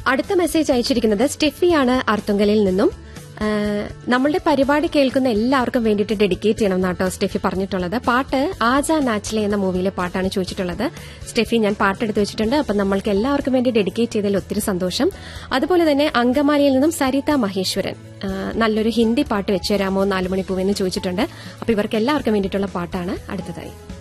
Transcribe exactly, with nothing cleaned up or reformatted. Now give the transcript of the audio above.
അടുത്ത മെസ്സേജ് അയച്ചിരിക്കുന്നത് സ്റ്റെഫിയാണ് അർത്തുങ്കലിൽ നിന്നും. നമ്മളുടെ പരിപാടി കേൾക്കുന്ന എല്ലാവർക്കും വേണ്ടിയിട്ട് ഡെഡിക്കേറ്റ് ചെയ്യണം എന്നാട്ടോ സ്റ്റെഫി പറഞ്ഞിട്ടുള്ളത്. പാട്ട് ആജാ നാച്ചിലെ എന്ന മൂവിയിലെ പാട്ടാണ് ചോദിച്ചിട്ടുള്ളത്. സ്റ്റെഫി, ഞാൻ പാട്ടെടുത്ത് വെച്ചിട്ടുണ്ട്. അപ്പം നമ്മൾക്ക് എല്ലാവർക്കും വേണ്ടി ഡെഡിക്കേറ്റ് ചെയ്തതിൽ ഒത്തിരി സന്തോഷം. അതുപോലെ തന്നെ അങ്കമാലിയിൽ നിന്നും സരിത മഹേശ്വരൻ നല്ലൊരു ഹിന്ദി പാട്ട് വെച്ച് തരാമോ നാലുമണിപ്പൂവെന്ന് ചോദിച്ചിട്ടുണ്ട്. അപ്പൊ ഇവർക്ക് എല്ലാവർക്കും വേണ്ടിയിട്ടുള്ള പാട്ടാണ് അടുത്തതായി.